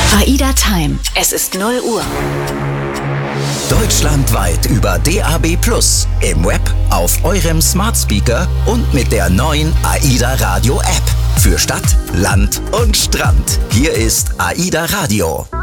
AIDA Time. Es ist 0 Uhr. Deutschlandweit über DAB+, im Web, auf eurem Smart Speaker und mit der neuen AIDA Radio App. Für Stadt, Land und Strand. Hier ist AIDA Radio.